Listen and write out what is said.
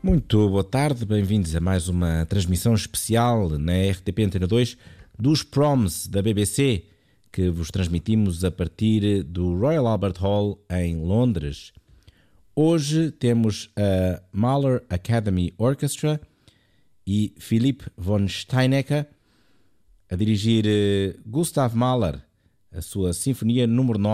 Muito boa tarde, bem-vindos a mais uma transmissão especial na RTP Antena 2 dos Proms da BBC, que vos transmitimos a partir do Royal Albert Hall em Londres. Hoje temos a Mahler Academy Orchestra e Philipp von Steinecker a dirigir Gustav Mahler, a sua Sinfonia número 9.